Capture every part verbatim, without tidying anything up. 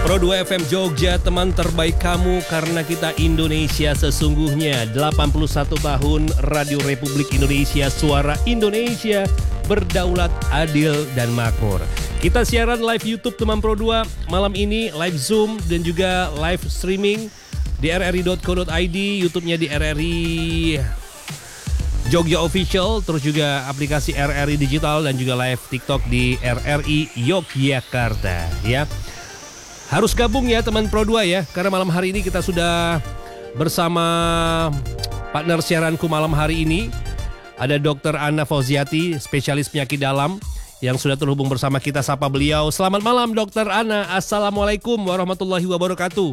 Pro dua F M Jogja, teman terbaik kamu karena kita Indonesia sesungguhnya. Delapan puluh satu tahun Radio Republik Indonesia, suara Indonesia, berdaulat, adil, dan makmur. Kita siaran live YouTube teman Pro dua malam ini, live Zoom dan juga live streaming di r r i dot co dot i d, YouTube-nya di R R I Jogja Official, terus juga aplikasi R R I Digital dan juga live TikTok di R R I Yogyakarta ya. Harus gabung ya teman Pro dua ya, karena malam hari ini kita sudah bersama partner siaranku malam hari ini. Ada Dokter Ana Fauziati, spesialis penyakit dalam yang sudah terhubung bersama kita. Sapa beliau. Selamat malam Dokter Ana. Assalamualaikum warahmatullahi wabarakatuh.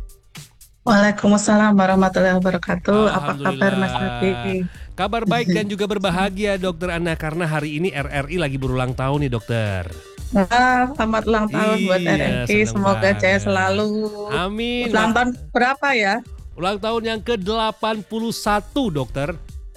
Waalaikumsalam warahmatullahi wabarakatuh. Apa kabar Mas Abi? Kabar baik dan juga berbahagia Dokter Ana, karena hari ini R R I lagi berulang tahun nih dokter. Wah, selamat ulang tahun iya, buat R R I. Semoga jaya selalu. Amin. Ulang tahun berapa ya? Ulang tahun yang ke delapan puluh satu dokter.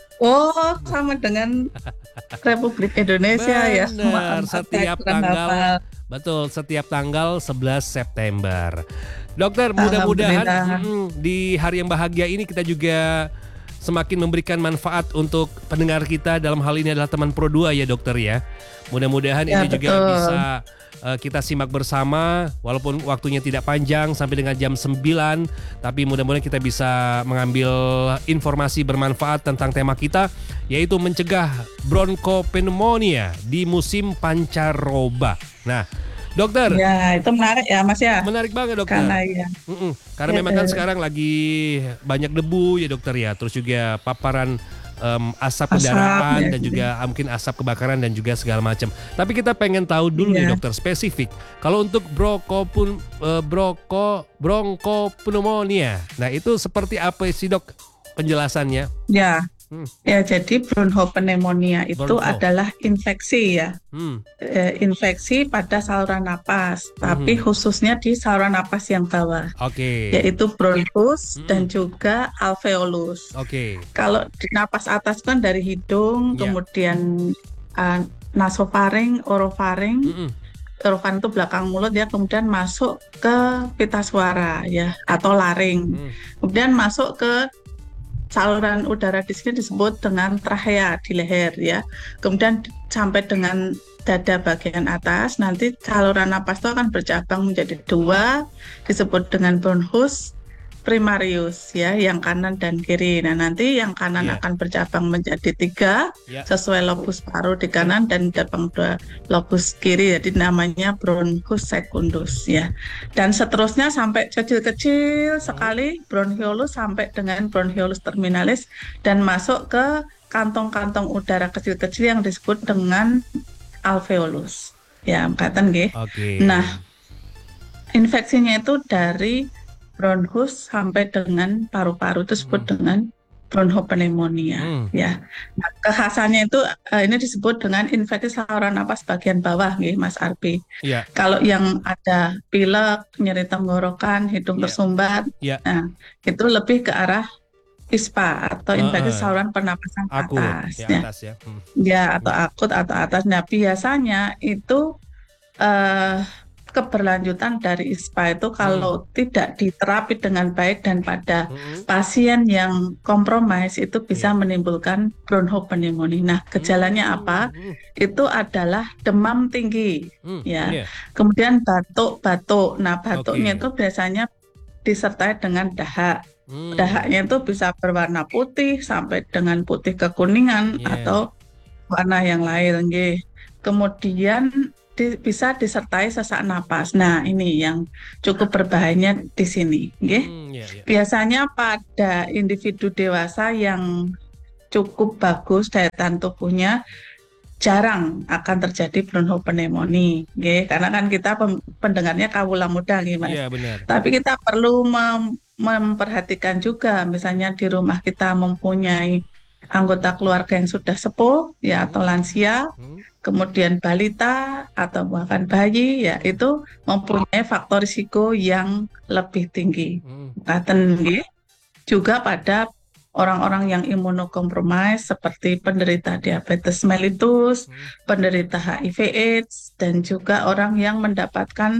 Oh, sama dengan Republik Indonesia. Bener, ya. Benar, setiap tanggal betul, setiap tanggal sebelas September. Dokter, mudah-mudahan mm, di hari yang bahagia ini kita juga semakin memberikan manfaat untuk pendengar kita, dalam hal ini adalah teman Pro dua ya dokter ya. Mudah-mudahan ya, ini betul. juga bisa uh, kita simak bersama, walaupun waktunya tidak panjang sampai dengan jam sembilan, tapi mudah-mudahan kita bisa mengambil informasi bermanfaat tentang tema kita, yaitu mencegah bronkopneumonia di musim pancaroba. Nah, dokter. Ya, itu menarik ya Mas ya. Menarik banget dokter. Karena ya. Mm-mm. Karena ya, memang kan sekarang lagi banyak debu ya dokter ya, terus juga paparan um, asap kendaraan ya, dan juga ya. mungkin asap kebakaran dan juga segala macam. Tapi kita pengen tahu dulu ya. nih dokter, spesifik. Kalau untuk bronkopun uh, broko bronkopneumonia, nah itu seperti apa sih dok penjelasannya? Ya. Hmm. Ya, jadi bronchopneumonia itu Broncho. adalah infeksi ya, hmm. e, infeksi pada saluran napas, hmm. tapi khususnya di saluran napas yang bawah, okay. yaitu bronchus hmm. dan juga alveolus. Okay. Kalau di napas atas kan dari hidung, yeah. kemudian uh, nasofaring, orofaring. Hmm. Orofaring itu belakang mulut ya, kemudian masuk ke pita suara ya atau laring, hmm. kemudian masuk ke saluran udara di sini disebut dengan trachea di leher ya. Kemudian sampai dengan dada bagian atas, nanti saluran napas itu akan bercabang menjadi dua, disebut dengan bronchus primarius ya, yang kanan dan kiri. Nah, nanti yang kanan yeah. akan bercabang menjadi tiga yeah. sesuai lobus paru di kanan dan cabang dua lobus kiri. Jadi namanya bronchus secundus ya. Dan seterusnya sampai kecil-kecil sekali bronchiolus sampai dengan bronchiolus terminalis dan masuk ke kantong-kantong udara kecil-kecil yang disebut dengan alveolus. Ya, katakan nggih. Okay. Nah, infeksinya itu dari bronchus sampai dengan paru-paru itu disebut hmm. dengan bronchopneumonia hmm. ya. Nah, kekhasannya itu uh, ini disebut dengan infeksi saluran napas bagian bawah nih Mas Arbi. Yeah. Kalau yang ada pilek, nyeri tenggorokan, hidung yeah. tersumbat, yeah. nah itu lebih ke arah I S P A atau infeksi uh, uh. saluran pernapasan akut, atas ya, ya. atas ya. Hmm. Ya, atau hmm. akut atau atas. Nah, biasanya itu uh, keberlanjutan dari I S P A itu kalau hmm. tidak diterapi dengan baik dan pada hmm. pasien yang kompromis itu bisa yeah. menimbulkan bronchopneumonia. Nah, gejalanya hmm. apa? Hmm. Itu adalah demam tinggi, hmm. ya. Yeah. Kemudian batuk-batuk. Nah, batuknya okay. itu biasanya disertai dengan dahak. Hmm. Dahaknya itu bisa berwarna putih sampai dengan putih kekuningan yeah. atau warna yang lain. Okay. Kemudian Di, bisa disertai sesak napas. Nah, ini yang cukup berbahayanya di sini, okay? hmm, yeah, yeah. Biasanya pada individu dewasa yang cukup bagus daya tahan tubuhnya jarang akan terjadi bronchopneumonia, okay? Karena kan kita pem, pendengarnya kawula muda, gitu, Mas. Yeah, benar. Tapi kita perlu mem, memperhatikan juga, misalnya di rumah kita mempunyai anggota keluarga yang sudah sepuh, ya atau lansia. Hmm. Kemudian balita atau bahkan bayi ya itu mempunyai faktor risiko yang lebih tinggi. Katen hmm. juga pada orang-orang yang imunokompromis seperti penderita diabetes mellitus, hmm. penderita H I V AIDS dan juga orang yang mendapatkan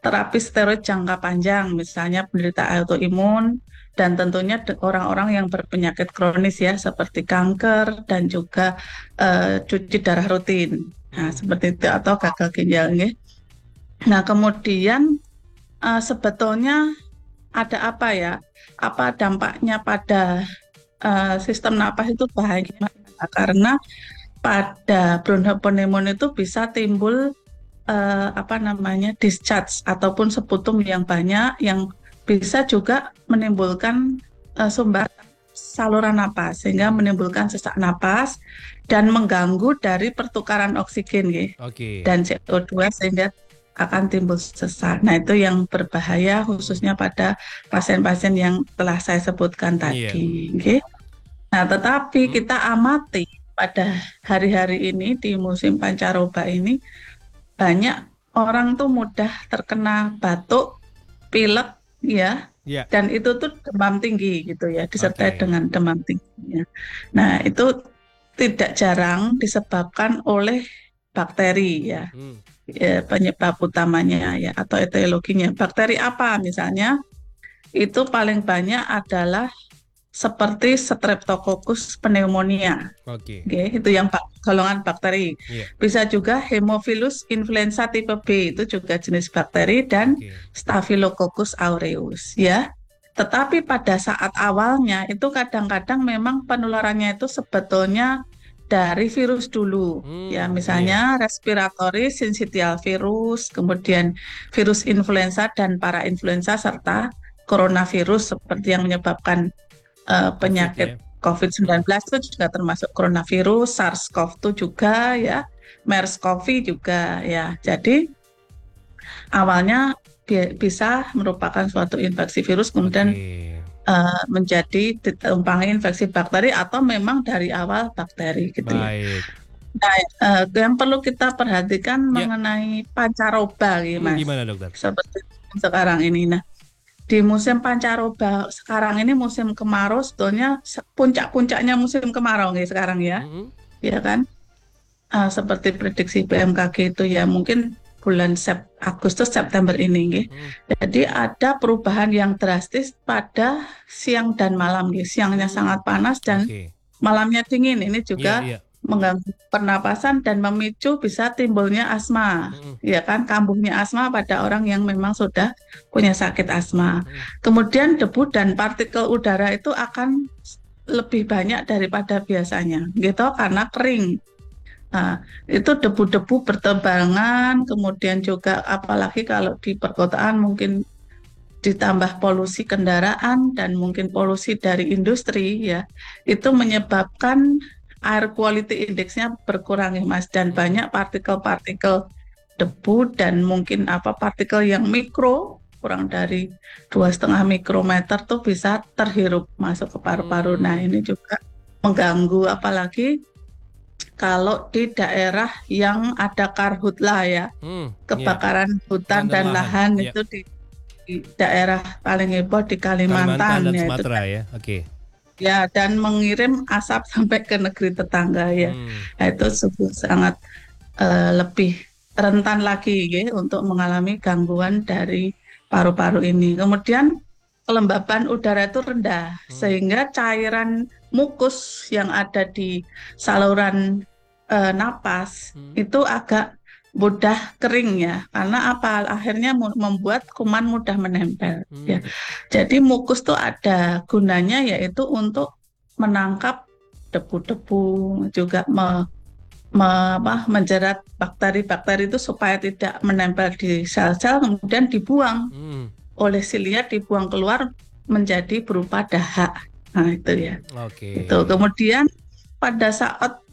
terapi steroid jangka panjang, misalnya penderita autoimun, dan tentunya de- orang-orang yang berpenyakit kronis ya, seperti kanker dan juga eh, cuci darah rutin. Nah, Hmm. seperti itu atau gagal ginjal nggih. Nah, kemudian eh, sebetulnya ada apa ya? Apa dampaknya pada eh, sistem napas itu bahaya? Karena pada bronchopneumonia itu bisa timbul eh, apa namanya discharge ataupun seputum yang banyak yang bisa juga menimbulkan eh, sumbat saluran napas sehingga menimbulkan sesak napas dan mengganggu dari pertukaran oksigen ya, Oke. dan C O dua sehingga akan timbul sesak. Nah, itu yang berbahaya Hmm. khususnya pada pasien-pasien yang telah saya sebutkan Iya. tadi. Oke. Nah, tetapi Hmm. kita amati pada hari-hari ini di musim pancaroba ini banyak orang tuh mudah terkena batuk, pilek, ya, Ya. dan itu tuh demam tinggi gitu ya, disertai Oke. dengan demam tingginya. Nah, itu tidak jarang disebabkan oleh bakteri ya, Hmm. ya, penyebab utamanya ya atau etiologinya. Bakteri apa misalnya? Itu paling banyak adalah seperti Streptococcus pneumonia. Oke. Oke, itu yang bak- golongan bakteri. Iya. Bisa juga Haemophilus influenza tipe B, itu juga jenis bakteri, dan Oke. Staphylococcus aureus ya. Tetapi pada saat awalnya itu kadang-kadang memang penularannya itu sebetulnya dari virus dulu. Ya, Hmm. Iya. misalnya respiratory syncytial virus, kemudian virus influenza dan parainfluenza serta coronavirus seperti yang menyebabkan eh, COVID penyakit ya. covid sembilan belas itu juga termasuk coronavirus, SARS-CoV dua juga ya, MERS-CoV juga ya. Jadi awalnya bi- bisa merupakan suatu infeksi virus Oke. kemudian eh, menjadi ditumpangi infeksi bakteri atau memang dari awal bakteri gitu ya. Baik. Nah, eh, yang perlu kita perhatikan Ya. mengenai pancaroba gitu, Hmm, Mas. gimana dokter? Seperti sekarang ini. Nah, di musim pancaroba sekarang ini musim kemarau sebetulnya se- puncak-puncaknya musim kemarau nih sekarang ya, Hmm. ya kan? Ah, seperti prediksi B M K G itu ya mungkin bulan Sep- Agustus September ini nggih. Hmm. Jadi ada perubahan yang drastis pada siang dan malam nggih. Siangnya Hmm. sangat panas dan Oke. malamnya dingin. Ini Iya, juga iya. mengganggu pernapasan dan memicu bisa timbulnya asma. Hmm. Ya kan, kambuhnya asma pada orang yang memang sudah punya sakit asma. Hmm. Kemudian debu dan partikel udara itu akan lebih banyak daripada biasanya, gitu karena kering. Nah, itu debu-debu berterbangan, kemudian juga apalagi kalau di perkotaan mungkin ditambah polusi kendaraan dan mungkin polusi dari industri ya, itu menyebabkan air quality index-nya berkurang ya Mas, dan Hmm. banyak partikel-partikel debu dan mungkin apa partikel yang mikro kurang dari dua setengah mikrometer tuh bisa terhirup masuk ke paru-paru. Nah, Hmm. ini juga mengganggu apalagi kalau di daerah yang ada karhutlah ya, Hmm. Iya. kebakaran hutan Hutan dan dan lahan. lahan Ya. itu di, di daerah paling heboh di Kalimantan Kalimantan dan ya itu Sumatera kan. ya. Oke. Ya, dan mengirim asap sampai ke negeri tetangga ya. Hmm. Nah, itu sungguh sangat eh, lebih rentan lagi ya, untuk mengalami gangguan dari paru-paru ini. Kemudian kelembaban udara itu rendah Hmm. sehingga cairan mukus yang ada di saluran eh, napas Hmm. itu agak mudah kering ya, karena apa? Akhirnya mu- membuat kuman mudah menempel ya. Hmm. Jadi mukus tuh ada gunanya yaitu untuk menangkap debu-debu, juga me- me- apa, menjerat bakteri-bakteri itu supaya tidak menempel di sel-sel kemudian dibuang Hmm. oleh silia, dibuang keluar menjadi berupa dahak. Nah, itu ya. Oke. Itu kemudian pada saat